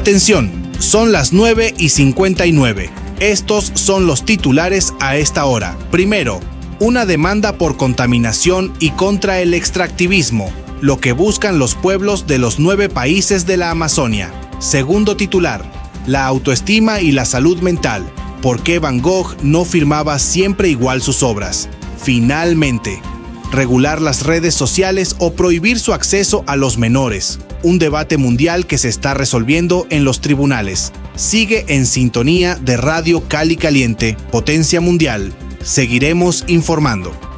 Atención, son las 9:59. Estos son los titulares a esta hora. Primero, una demanda por contaminación y contra el extractivismo, lo que buscan los pueblos de los 9 países de la Amazonia. Segundo titular, la autoestima y la salud mental, por qué Van Gogh no firmaba siempre igual sus obras. Finalmente, regular las redes sociales o prohibir su acceso a los menores, un debate mundial que se está resolviendo en los tribunales. Sigue en sintonía de Radio Cali Caliente, Potencia Mundial. Seguiremos informando.